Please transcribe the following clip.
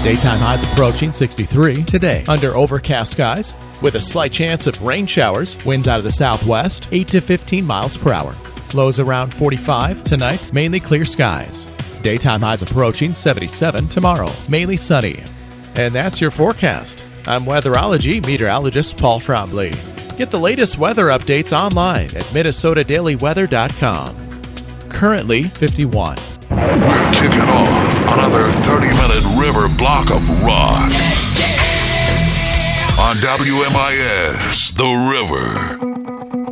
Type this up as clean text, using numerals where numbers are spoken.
Daytime highs approaching 63 today under overcast skies with a slight chance of rain showers. Winds out of the southwest, 8 to 15 miles per hour. Lows around 45 tonight, mainly clear skies. Daytime highs approaching 77 tomorrow, mainly sunny. And that's your forecast. I'm weatherology meteorologist Paul Trombley. Get the latest weather updates online at MinnesotaDailyWeather.com. Currently 51. We're kicking off another 30-minute river block of rock on WMIS, The River.